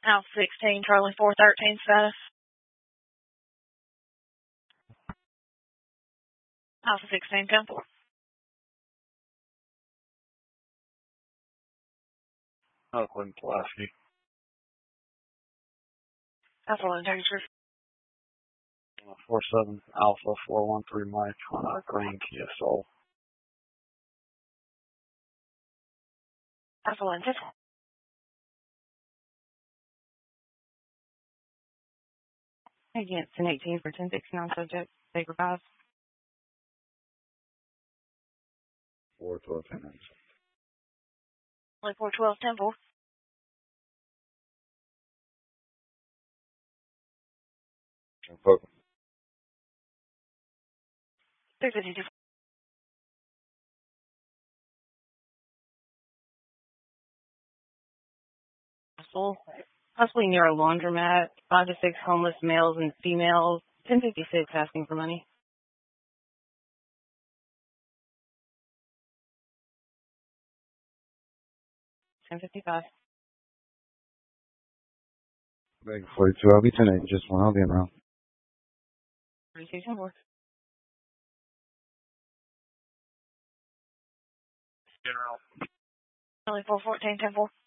Alpha 16, Charlie 413 status. Alpha 16, 10-4. Oakland, Pulaski. Alpha 11, Texas. 47 Alpha 413 Mike on a green Kia Soul. Alpha 11, Texas. Again, it's an 18 for 1069 subject. They revised. 412 10. Only 412, 10-4. Oakland. 352. Possibly near a laundromat. 5 to 6 homeless males and females. 1056 asking for money. 1055. Big 42. I'll be 10-8. Just one. I'll be around. 32, 10-4. General. Only 414, 10-4.